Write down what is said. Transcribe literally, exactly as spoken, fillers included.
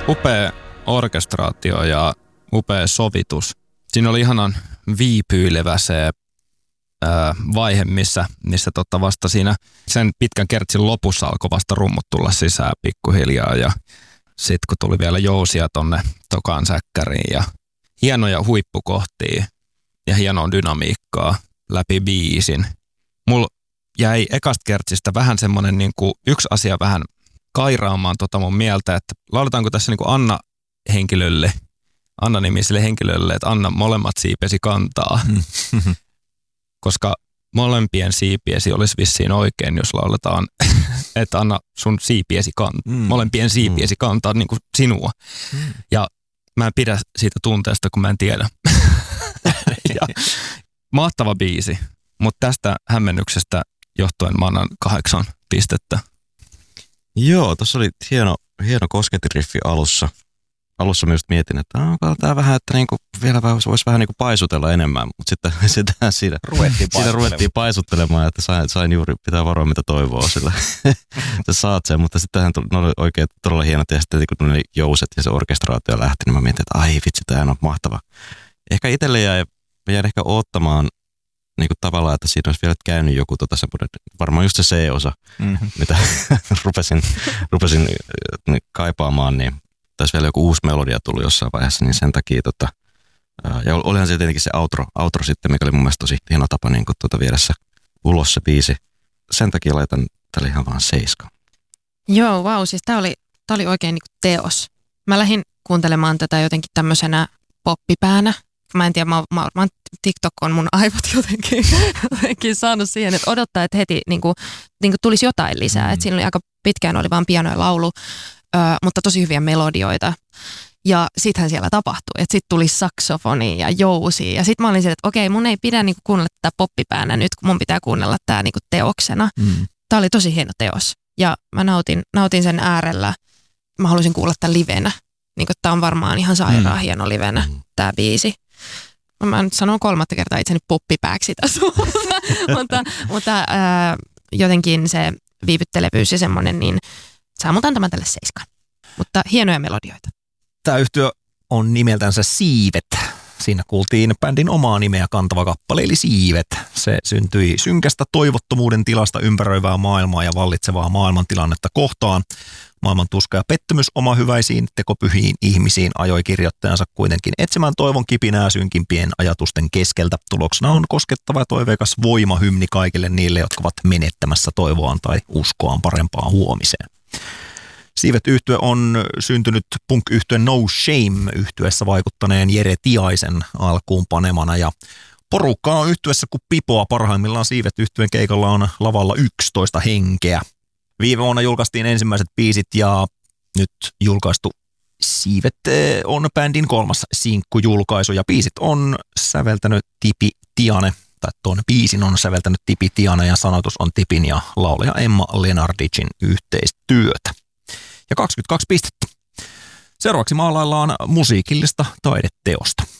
Upea orkestraatio ja upea sovitus. Siinä oli ihanan viipyilevä se ää, vaihe, missä, missä totta vasta siinä sen pitkän kertsin lopussa alkoi vasta rummut tulla sisään pikkuhiljaa. Ja sitten kun tuli vielä jousia tonne tokaan säkkäriin ja hienoja huippukohtia ja hienoa dynamiikkaa läpi biisin. Mulla jäi ekasta kertsistä vähän semmonen niinku yksi asia vähän kairaamaan tota mun mieltä, että lauletaanko tässä niinku Anna-henkilölle, Anna-nimiselle henkilölle, että Anna molemmat siipiesi kantaa. Koska molempien siipiesi olisi vissiin oikein, jos lauletaan, että Anna sun siipiesi kantaa, mm. molempien siipiesi kantaa niinku sinua. Mm. Ja mä en pidä siitä tunteesta, kun mä en tiedä. Ja, mahtava biisi, mutta tästä hämmennyksestä johtuen mä annan kahdeksan pistettä. Joo, tuossa oli hieno, hieno kosketiriffi alussa. Alussa mä just mietin, että onko tää vähän, että niinku vielä voisi vähän niinku paisutella enemmän, mutta sitten sitä siinä ruvettiin, siinä ruvettiin paisuttelemaan, että sain, sain juuri pitää varoa, mitä toivoo sillä. Sä saat sen, mutta sittenhän ne oli oikein todella hienot, ja sitten kun ne jouset ja se orkestraatio lähti, niin mä mietin, että ai vitsi, tää on mahtava. Ehkä itselle jäi, mä jäin ehkä odottamaan niinku tavallaan, että siinä olisi vielä käynyt joku tota semmoinen, varmaan just se C-osa, mm-hmm. mitä rupesin, rupesin kaipaamaan, niin taisi vielä joku uusi melodia tullut jossain vaiheessa, niin sen takia tota, ja olihan se tietenkin se outro, outro sitten, mikä oli mun mielestä tosi hieno tapa niin tuota viedä se ulos se biisi. Sen takia laitan tälle ihan vaan seiska. Joo, vau, siis tää oli, tää oli oikein niin kuin teos. Mä lähdin kuuntelemaan tätä jotenkin tämmöisenä poppipäänä. Mä en tiedä, mä, mä, mä TikTok on mun aivot jotenkin, jotenkin saanut siihen, että odottaa, että heti niin kuin, niin kuin tulisi jotain lisää. Mm. Että siinä oli aika pitkään oli vaan piano ja laulu, ö, mutta tosi hyviä melodioita. Ja sittenhän siellä tapahtui, että sitten tuli saksofoni ja jousi. Ja sitten mä olin siellä, että okei, mun ei pidä niinku kuunnella tätä poppipäänä nyt, kun mun pitää kuunnella tää niinku teoksena. Mm. Tää oli tosi hieno teos. Ja mä nautin, nautin sen äärellä. Mä halusin kuulla tämän livenä. Niinku, tää on varmaan ihan sairaan mm. hieno livenä, tää biisi. Mä nyt sanon kolmatta kertaa itseni poppipääksi tässä, mutta, mutta ää, jotenkin se viivyttelevyys ja semmonen, niin saa mut antamaan tälle seiskan. Mutta hienoja melodioita. Tämä yhtyö on nimeltänsä Siivet. Siinä kuultiin bändin omaa nimeä kantava kappale, eli Siivet. Se syntyi synkästä toivottomuuden tilasta ympäröivää maailmaa ja vallitsevaa maailmantilannetta kohtaan. Maailman tuska ja pettymys omahyväisiin tekopyhiin ihmisiin ajoi kirjoittajansa kuitenkin etsimään toivon kipinää synkimpien ajatusten keskeltä. Tuloksena on koskettava ja toiveikas voimahymni kaikille niille, jotka ovat menettämässä toivoaan tai uskoaan parempaan huomiseen. Siivet-yhtye on syntynyt punk-yhtye No Shame-yhtyessä vaikuttaneen Jere Tiaisen alkuun panemana ja porukkaa on yhtyessä kuin pipoa. Parhaimmillaan Siivet-yhtyeen keikalla on lavalla yksitoista henkeä. Viime vuonna julkaistiin ensimmäiset biisit ja nyt julkaistu Siivet on bändin kolmas sinkkujulkaisu ja biisit on säveltänyt Tipi Tiane. Tai tuon biisin on säveltänyt Tipi Tiane ja sanotus on Tipin ja laulaja Emma Lenardicin yhteistyötä. Ja kaksikymmentäkaksi pistettä. Seuraavaksi maalaillaan musiikillista taideteosta.